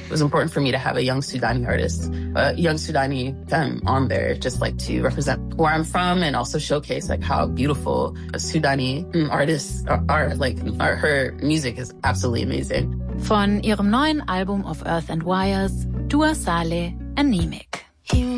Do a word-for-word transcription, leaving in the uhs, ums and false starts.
It was important for me to have a young Sudani artist, a young Sudani femme on there, just like to represent where I'm from and also showcase like how beautiful Sudani artists are, are like are, her music is absolutely amazing. Von ihrem neuen Album Of Earth and Wires, Dua Saleh, Anemic.